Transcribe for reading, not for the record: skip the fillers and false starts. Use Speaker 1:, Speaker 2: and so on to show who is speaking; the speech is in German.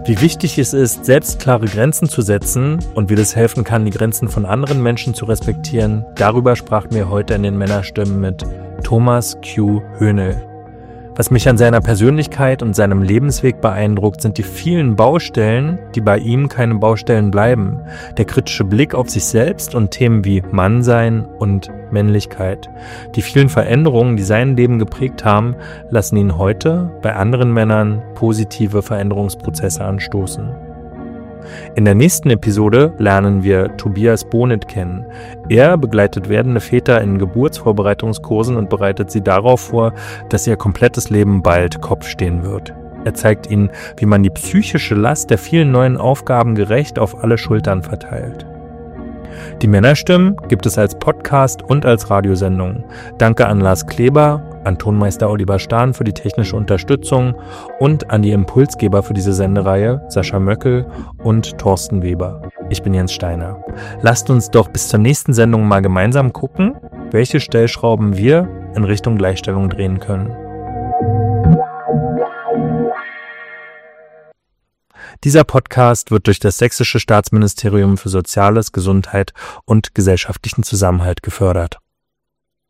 Speaker 1: Wie wichtig es ist, selbst klare Grenzen zu setzen und wie das helfen kann, die Grenzen von anderen Menschen zu respektieren, darüber sprachen wir heute in den Männerstimmen mit Thomas Q. Höhnel. Was mich an seiner Persönlichkeit und seinem Lebensweg beeindruckt, sind die vielen Baustellen, die bei ihm keine Baustellen bleiben. Der kritische Blick auf sich selbst und Themen wie Mannsein und Männlichkeit. Die vielen Veränderungen, die sein Leben geprägt haben, lassen ihn heute bei anderen Männern positive Veränderungsprozesse anstoßen. In der nächsten Episode lernen wir Tobias Bonet kennen. Er begleitet werdende Väter in Geburtsvorbereitungskursen und bereitet sie darauf vor, dass ihr komplettes Leben bald Kopf stehen wird. Er zeigt ihnen, wie man die psychische Last der vielen neuen Aufgaben gerecht auf alle Schultern verteilt. Die Männerstimmen gibt es als Podcast und als Radiosendung. Danke an Lars Kleber, an Tonmeister Oliver Stahn für die technische Unterstützung und an die Impulsgeber für diese Sendereihe, Sascha Möckel und Thorsten Weber. Ich bin Jens Steiner. Lasst uns doch bis zur nächsten Sendung mal gemeinsam gucken, welche Stellschrauben wir in Richtung Gleichstellung drehen können. Dieser Podcast wird durch das Sächsische Staatsministerium für Soziales, Gesundheit und gesellschaftlichen Zusammenhalt gefördert.